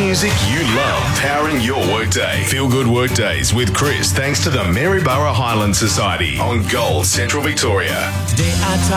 music you love, powering your workday. Feel Good Workdays with Chris, thanks to the Maryborough Highland Society on Gold Central Victoria. Today I